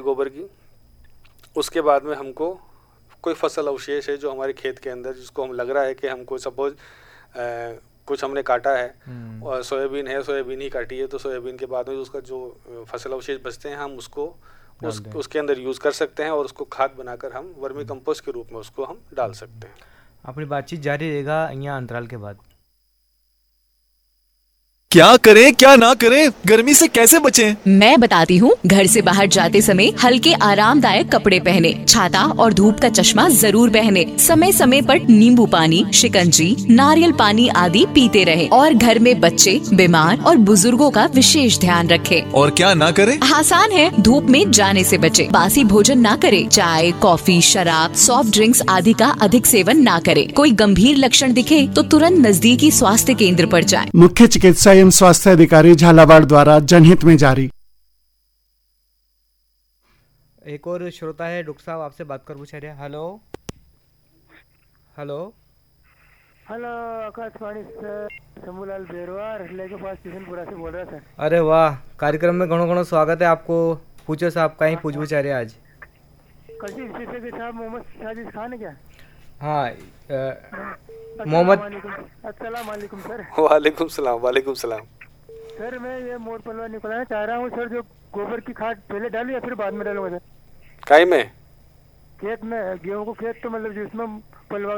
गोबर की। उसके बाद में हमको कोई फसल अवशेष है जो हमारे खेत के अंदर, जिसको हम लग रहा है कि हमको सपोज कुछ हमने काटा है और सोयाबीन है, सोयाबीन ही काटी है, तो सोयाबीन के बाद में उसका जो फसल अवशेष बचते हैं हम उसको उसके अंदर यूज़ कर सकते हैं और उसको खाद बनाकर हम वर्मी कंपोस्ट के रूप में उसको हम डाल सकते हैं। अपनी बातचीत जारी रहेगा यहाँ अंतराल के बाद। क्या करें क्या ना करें, गर्मी से कैसे बचें? मैं बताती हूँ। घर से बाहर जाते समय हल्के आरामदायक कपड़े पहने, छाता और धूप का चश्मा जरूर पहने, समय समय पर नींबू पानी, शिकंजी, नारियल पानी आदि पीते रहे और घर में बच्चे, बीमार और बुजुर्गों का विशेष ध्यान रखें। और क्या ना करें? आसान है, धूप में जाने से बचे, बासी भोजन ना करे, चाय, कॉफी, शराब, सॉफ्ट ड्रिंक्स आदि का अधिक सेवन ना करे। कोई गंभीर लक्षण दिखे तो तुरंत नजदीकी स्वास्थ्य केंद्र पर जाए। मुख्य चिकित्सा स्वास्थ्य अधिकारी झालावाड़ द्वारा जनहित में जारी। एक और श्रोता है, डॉक्टर साहब आपसे बात कर पूछा रहे। हेलो हेलो हेलो, आकाशवाणी से शंभूलाल बेरवार लेके पास किशनपुरा से बोल रहा था। अरे वाह, कार्यक्रम में घणो घणो स्वागत है आपको। पूछो साहब, कहीं पूछ पूछा रहे आज? कसी विशेष के साहब मोहम्मद साजिद खान है क्या? हाँ, मोहम्मद। अस्सलाम वालेकुम सर। वालेकुम सलाम। वालेकुम सलाम सर, मैं ये मोर पलवा निकलना चाह रहा हूँ सर। जो गोबर की खाद पहले डालूं या फिर बाद में डालूंगा सर? काय में? खेत में, गेहूँ को खेत, तो मतलब जिसमें पलवा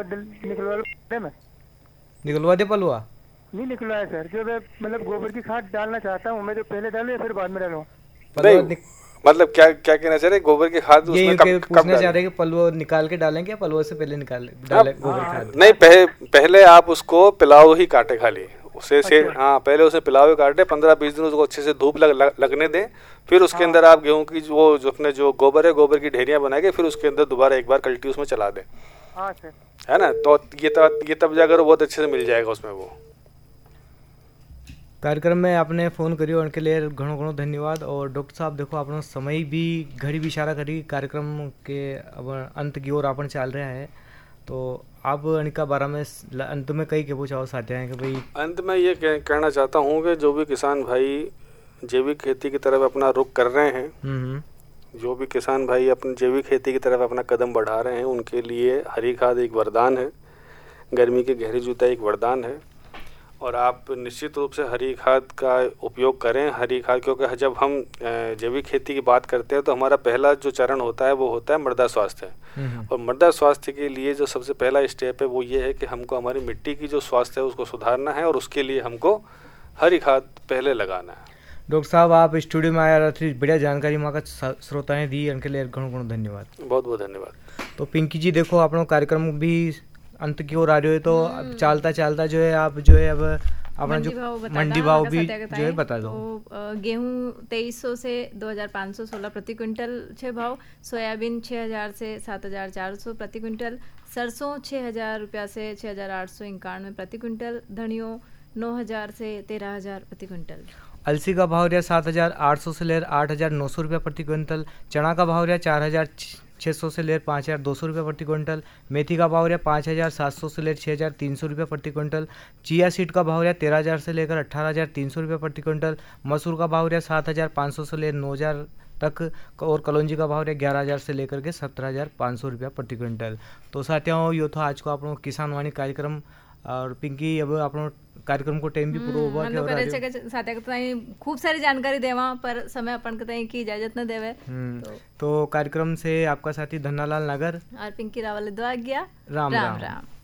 निकलवा दे पलवा? नहीं निकलवाया सर। जो मैं मतलब गोबर की खाद डालना चाहता हूँ, मैं जो पहले डालूं या फिर बाद में डालूं? मतलब क्या क्या कहना चाह रहे? गोबर की खाद उसमें कब पूछना चाह रहे हैं कि पलवा निकाल के डालेंगे या पलवा से पहले डाले गोबर खाद? नहीं, पहले आप उसको पिलाओ ही काटे, खाली उसे हाँ, पहले उसे पिलाओ काटे, 15-20 दिन उसको अच्छे से धूप लगने दें। फिर उसके अंदर आप गेहूं की जो अपने जो गोबर है, गोबर की ढेरियां बना के फिर उसके अंदर दोबारा एक बार कल्टी उसमें चला दें, है ना? तो ये तब जाकर बहुत अच्छे से मिल जाएगा उसमें वो। कार्यक्रम में आपने फ़ोन करियो उनके लिए घणो घणो धन्यवाद। और डॉक्टर साहब देखो, अपना समय भी घड़ी भी इशारा करी, कार्यक्रम के अब अंत की ओर अपन चल रहा है, तो आप इनका बारे में अंत में कई के पूछा साथी हैं कि भाई? अंत में ये कहना चाहता हूँ कि जो भी किसान भाई जैविक खेती की तरफ अपना रुख कर रहे हैं, जो भी किसान भाई अपनी जैविक खेती की तरफ अपना कदम बढ़ा रहे हैं, उनके लिए हरी खाद एक वरदान है, गर्मी की गहरी जुताई एक वरदान है। और आप निश्चित रूप से हरी खाद का उपयोग करें। हरी खाद, क्योंकि जब हम जैविक खेती की बात करते हैं तो हमारा पहला जो चरण होता है वो होता है मृदा स्वास्थ्य। और मृदा स्वास्थ्य के लिए जो सबसे पहला स्टेप है वो ये है कि हमको हमारी मिट्टी की जो स्वास्थ्य है उसको सुधारना है, और उसके लिए हमको हरी खाद पहले लगाना है। डॉक्टर साहब, आप स्टूडियो में आया रही, बढ़िया जानकारी माँ का श्रोताएं दी, उनके लिए घणो घणो धन्यवाद। बहुत बहुत धन्यवाद। तो पिंकी जी देखो, अपना कार्यक्रम भी अंत की ओर आ रहे हो, तो अब चालता चालता जो है आप जो है अब अपना जो मंडी भाव भी जो है बता दो। गेहूँ 2300 से 2516 प्रति क्विंटल छे भाव, सोयाबीन 6000 से 7400 प्रति क्विंटल, सरसों 6000 रुपया से 6891 प्रति क्विंटल, धनियों 9000 से 13000 प्रति क्विंटल। अलसी का भाव रहा 7800 से लेकर 8900 रुपया प्रति क्विंटल, चना का भाव रहा 4600 से लेकर 5200 रुपये प्रति क्विंटल, मेथी का भाव रहा 5700 से लेकर 6300 रुपये प्रति क्विंटल, चिया सीड का भाव रहा 13000 से लेकर 18300 रुपये प्रति क्विंटल, मसूर का भाव रहा 7500 से लेकर 9000 तक, और कलौंजी का भाव रहा 11000 से लेकर के 17500 रुपया प्रति क्विंटल। तो साथियों, यो था आज को अपनो किसान वाणी कार्यक्रम। और पिंकी, अब अपनो कार्यक्रम को टाइम भी पूरा हुआ के खूब सारी जानकारी देवा, पर समय अपन के की इजाजत न देवे। तो कार्यक्रम से आपका साथी धन्नालाल नगर और पिंकी रावल द्वारा गया। राम राम।